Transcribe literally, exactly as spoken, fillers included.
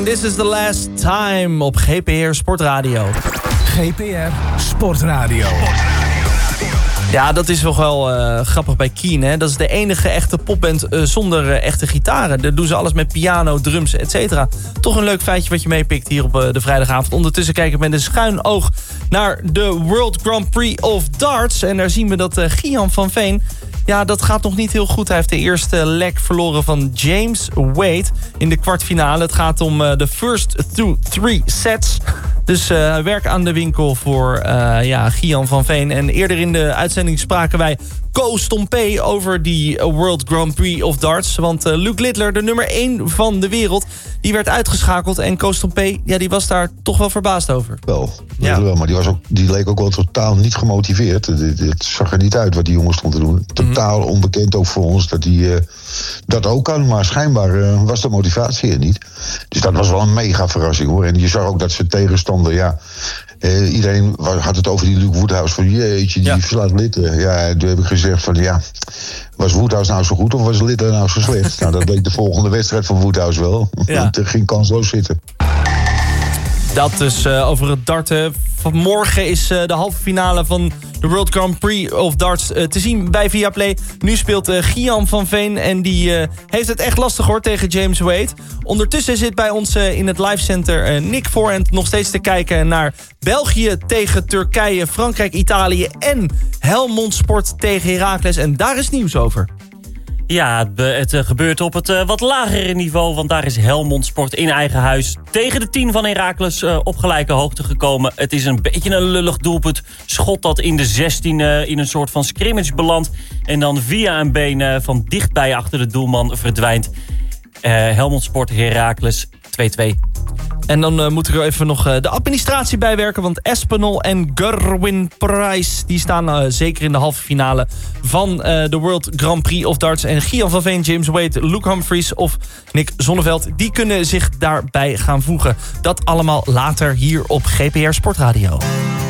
Fame, This is the Last Time op G P R Sportradio. G P R Sportradio. Ja, dat is toch wel uh, grappig bij Keen, hè? Dat is de enige echte popband uh, zonder uh, echte gitaren. Daar doen ze alles met piano, drums, et cetera. Toch een leuk feitje wat je meepikt hier op uh, de vrijdagavond. Ondertussen kijken we met een schuin oog naar de World Grand Prix of Darts. En daar zien we dat uh, Gian van Veen... Ja, dat gaat nog niet heel goed. Hij heeft de eerste leg verloren van James Wade in de kwartfinale. Het gaat om uh, de first through three sets. Dus uh, werk aan de winkel voor uh, ja, Gian van Veen. En eerder in de uitzending spraken wij Koos Stompé over die World Grand Prix of Darts. Want uh, Luke Littler, de nummer één van de wereld, die werd uitgeschakeld. En Koos Stompé, ja, die was daar toch wel verbaasd over. Wel, ja. wel maar die, was ook, die leek ook wel totaal niet gemotiveerd. Het, het zag er niet uit wat die jongen stond te doen. Totaal mm-hmm. onbekend ook voor ons dat hij uh, dat ook kan. Maar schijnbaar uh, was de motivatie er niet. Dus dat was wel een mega verrassing, hoor. En je zag ook dat zijn tegenstander, ja... Uh, iedereen had het over die Luke Woodhouse. Van jeetje, die ja. verslaat Littler. Ja, toen heb ik gezegd van ja... Was Woodhouse nou zo goed of was Littler nou zo slecht? Nou, dat bleek de volgende wedstrijd van Woodhouse wel. Ja. Het ging kansloos zitten. Dat dus uh, over het darten. Vanmorgen is uh, de halve finale van de World Grand Prix of Darts uh, te zien bij Viaplay. Nu speelt uh, Gian van Veen en die uh, heeft het echt lastig, hoor, tegen James Wade. Ondertussen zit bij ons uh, in het livecenter uh, Nick Voorhand nog steeds te kijken naar België tegen Turkije, Frankrijk, Italië en Helmond Sport tegen Heracles. En daar is nieuws over. Ja, het, het gebeurt op het uh, wat lagere niveau, want daar is Helmond Sport in eigen huis tegen de tien van Heracles uh, op gelijke hoogte gekomen. Het is een beetje een lullig doelpunt. Schot dat in de zestien uh, in een soort van scrimmage belandt en dan via een been uh, van dichtbij achter de doelman verdwijnt. Uh, Helmond Sport, Heracles twee-twee. En dan uh, moet ik er even nog uh, de administratie bijwerken. Want Espinol en Gerwin Price die staan uh, zeker in de halve finale van uh, de World Grand Prix of Darts. En Gian van Veen, James Wade, Luke Humphries of Nick Zonneveld, die kunnen zich daarbij gaan voegen. Dat allemaal later hier op G P R Sportradio.